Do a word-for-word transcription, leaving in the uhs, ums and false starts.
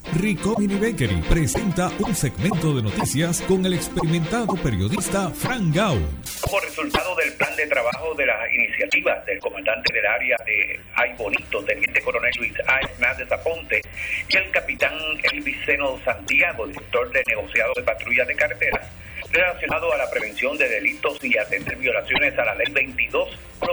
Ricomini Bakery presenta un segmento de noticias con el experimentado periodista Frank Gau. Como resultado del plan de trabajo de las iniciativas del comandante del área de Ay Bonito, teniente coronel Luis A. Hernández Aponte, y el capitán Elvis Seno Santiago, director de negociado de patrulla de carreteras, relacionado a la prevención de delitos y atender violaciones a la ley veintidós